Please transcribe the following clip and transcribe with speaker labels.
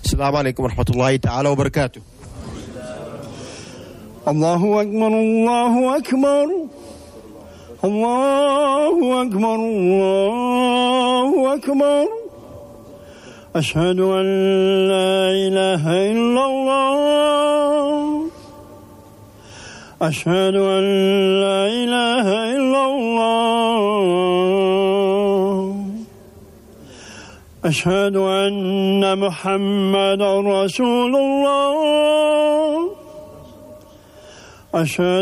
Speaker 1: السلام عليكم ورحمة الله تعالى وبركاته.
Speaker 2: الله أكبر الله أكبر الله أكبر الله أكبر أشهد أن لا إله إلا الله أشهد أن لا إله إلا الله أشهد أن محمدا رسول الله أشهد